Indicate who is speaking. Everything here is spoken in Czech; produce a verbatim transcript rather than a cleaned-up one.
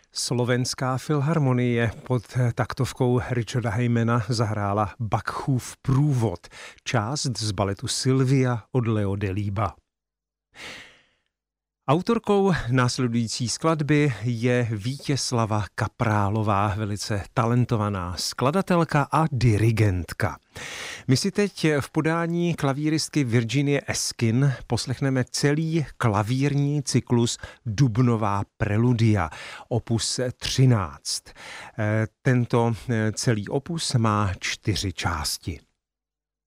Speaker 1: Slovenská filharmonie pod taktovkou Richarda Hymana zahrála Bachův průvod, část z baletu Sylvia od Leo Delibes. Autorkou následující skladby je Vítězslava Kaprálová, velice talentovaná skladatelka a dirigentka. My si teď v podání klavíristky Virginie Eskin poslechneme celý klavírní cyklus Dubnová preludia, opus třináct. Tento celý opus má čtyři části.